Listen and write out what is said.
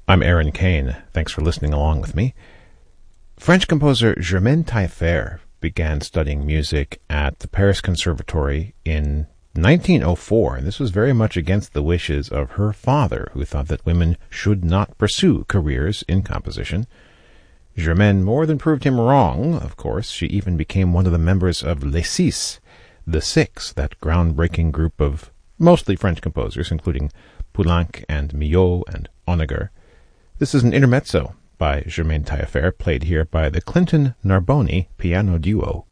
I'm Aaron Kane. Thanks for listening along with me. French composer Germaine Taillefer began studying music at the Paris Conservatory in 1904, and this was very much against the wishes of her father, who thought that women should not pursue careers in composition. Germaine more than proved him wrong, of course. She even became one of the members of Les Six, the Six, that groundbreaking group of mostly French composers, including Poulenc and Milhaud and Honegger. This is an intermezzo by Germaine Taillefer, played here by the Clinton Narboni Piano Duo.